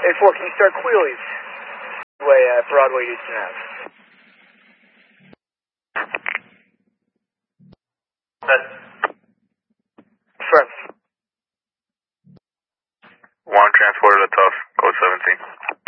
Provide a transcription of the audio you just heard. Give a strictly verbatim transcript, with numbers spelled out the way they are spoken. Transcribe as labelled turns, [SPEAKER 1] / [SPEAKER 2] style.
[SPEAKER 1] Hey, four, can you start Queelies? Way at Broadway, Houston Ave. Front.
[SPEAKER 2] One transported to Tough, code seventeen.